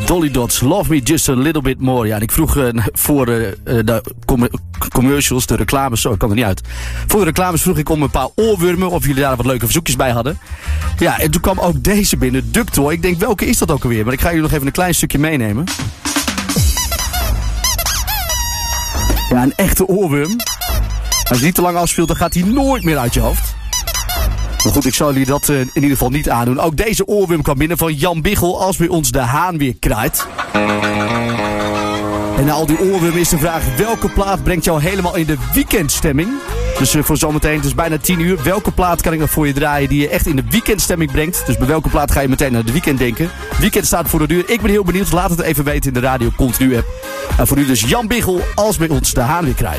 Dolly Dots, Love Me Just a Little Bit More. Ja, en ik vroeg voor de commercials, de reclames, zo, ik kan er niet uit. Voor de reclames vroeg ik om een paar oorwormen, of jullie daar wat leuke verzoekjes bij hadden. Ja, en toen kwam ook deze binnen, Ductoy. Ik denk, welke is dat ook alweer? Maar ik ga jullie nog even een klein stukje meenemen. Ja, een echte oorworm. Als je niet te lang afspeelt, dan gaat hij nooit meer uit je hoofd. Maar goed, ik zal jullie dat in ieder geval niet aandoen. Ook deze oorworm kwam binnen van Jan Biggel, als bij ons de haan weer kraait. En na al die oorwormen is de vraag, welke plaat brengt jou helemaal in de weekendstemming? Dus voor zometeen, het is bijna 10 uur. Welke plaat kan ik nog voor je draaien die je echt in de weekendstemming brengt? Dus bij welke plaat ga je meteen naar de weekend denken? Weekend staat voor de deur. Ik ben heel benieuwd. Laat het even weten in de Radio Continu app. En voor nu dus Jan Biggel, als bij ons de haan weer kraait.